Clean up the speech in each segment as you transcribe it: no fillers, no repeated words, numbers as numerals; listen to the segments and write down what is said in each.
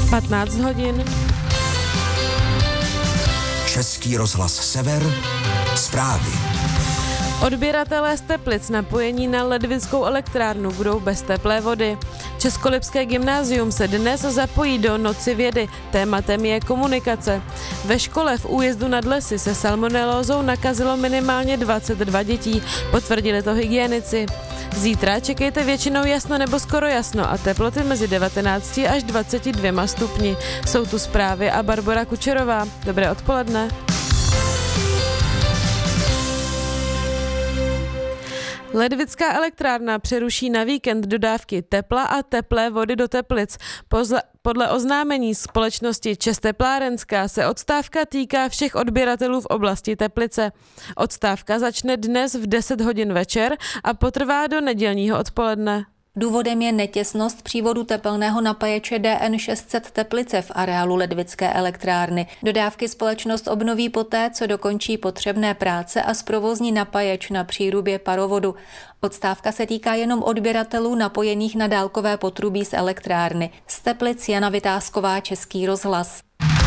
15 hodin. Český rozhlas Sever, zprávy. Odběratelé z Teplic napojení na Ledvickou elektrárnu budou bez teplé vody. Českolipské gymnázium se dnes zapojí do Noci vědy. Tématem je komunikace. Ve škole v Újezdu nad Lesy se salmonelózou nakazilo minimálně 22 dětí, potvrdili to hygienici. Zítra čekejte většinou jasno nebo skoro jasno a teploty mezi 19 až 22 stupni. Jsou tu zprávy a Barbora Kučerová. Dobré odpoledne. Ledvická elektrárna přeruší na víkend dodávky tepla a teplé vody do Teplic. Podle oznámení společnosti ČEZ Teplárenská se odstávka týká všech odběratelů v oblasti Teplice. Odstávka začne dnes v 10 hodin večer a potrvá do nedělního odpoledne. Důvodem je netěsnost přívodu tepelného napáječe DN 600 Teplice v areálu Ledvické elektrárny. Dodávky společnost obnoví poté, co dokončí potřebné práce a zprovozní napáječ na přírubě parovodu. Odstávka se týká jenom odběratelů napojených na dálkové potrubí z elektrárny. Z Teplic Jana Vytázková, Český rozhlas.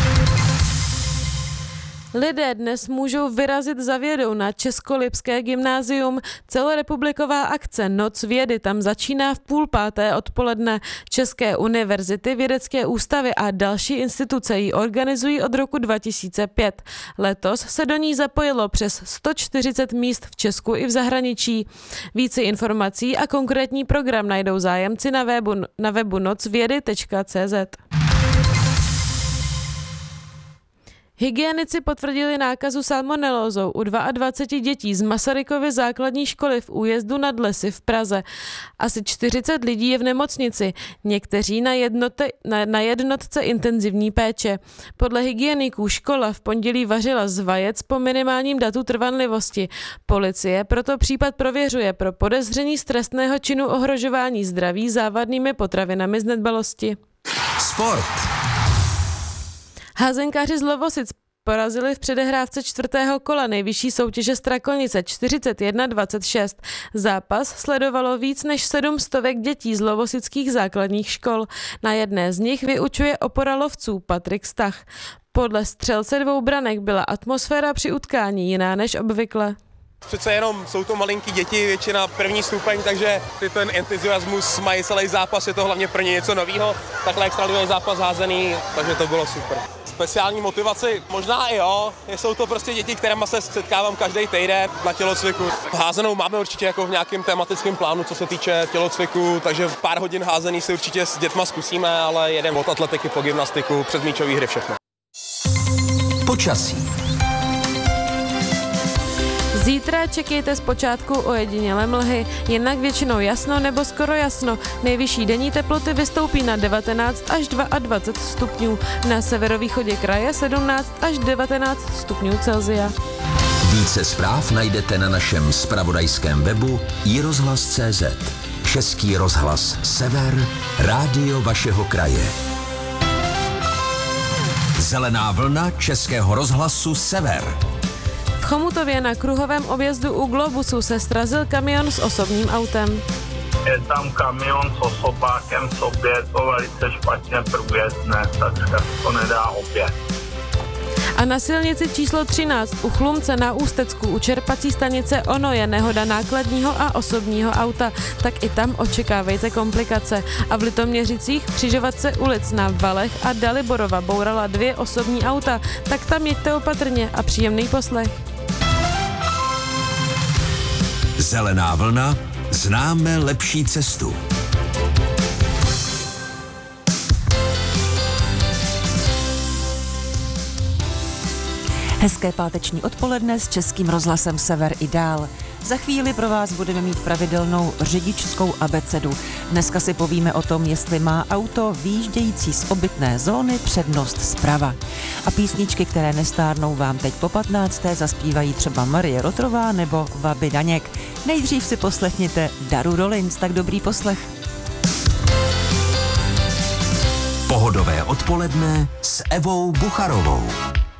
Lidé dnes můžou vyrazit za vědou na Českolipské gymnázium. Celorepubliková akce Noc vědy tam začíná v 4:30 odpoledne. České univerzity, vědecké ústavy a další instituce ji organizují od roku 2005. Letos se do ní zapojilo přes 140 míst v Česku i v zahraničí. Více informací a konkrétní program najdou zájemci na webu nocvědy.cz. Hygienici potvrdili nákazu salmonelózou u 22 dětí z Masarykovy základní školy v Újezdu nad Lesy v Praze. Asi 40 lidí je v nemocnici, někteří na jednotce intenzivní péče. Podle hygieniků škola v pondělí vařila z vajec po minimálním datu trvanlivosti. Policie proto případ prověřuje pro podezření z trestného činu ohrožování zdraví závadnými potravinami z nedbalosti. Sport. Házenkáři z Lovosic porazili v předehrávce 4. kola nejvyšší soutěže Strakolnice 41-26. Zápas sledovalo víc než 700 dětí z lovosických základních škol. Na jedné z nich vyučuje opora lovců Patrik Stach. Podle střelce 2 branek byla atmosféra při utkání jiná než obvykle. Přece jenom jsou to malinký děti, většina první stupeň, takže ten entuziasmus mají celý zápas, je to hlavně pro ně něco novýho. Takhle extra zápas házený, takže to bylo super. Speciální motivaci možná i jo, jsou to prostě děti, kterými se setkávám každý týden na tělocviku. Házenou máme určitě jako v nějakém tematickém plánu, co se týče tělocviku, takže pár hodin házený si určitě s dětma zkusíme, ale jedeme od atletiky po gymnastiku, přes míčové hry, všechno. Počasí. Zítra čekejte zpočátku ojedinělé mlhy, jinak většinou jasno nebo skoro jasno. Nejvyšší denní teploty vystoupí na 19 až 22 stupňů. Na severovýchodě kraje 17 až 19 stupňů Celsia. Více zpráv najdete na našem zpravodajském webu iRozhlas.cz. Český rozhlas Sever, rádio vašeho kraje. Zelená vlna Českého rozhlasu Sever. V Chomutově na kruhovém objezdu u Globusu se srazil kamion s osobním autem. Je tam kamion s osobákem v sobě, to velice špatně průjezdné, takže to nedá obět. A na silnici číslo 13 u Chlumce na Ústecku u čerpací stanice Ono je nehoda nákladního a osobního auta, tak i tam očekávejte komplikace. A v Litoměřicích křižovatce ulic na Valech a Daliborova bourala 2 osobní auta, tak tam jeďte opatrně a příjemný poslech. Zelená vlna, známe lepší cestu. Hezké páteční odpoledne s Českým rozhlasem Sever i dál. Za chvíli pro vás budeme mít pravidelnou řidičskou abecedu. Dneska si povíme o tom, jestli má auto výjíždějící z obytné zóny přednost zprava. A písničky, které nestárnou, vám teď po 15. zaspívají třeba Marie Rotrová nebo Vaby Daněk. Nejdřív si poslechněte Daru Rollins, tak dobrý poslech. Pohodové odpoledne s Evou Bucharovou.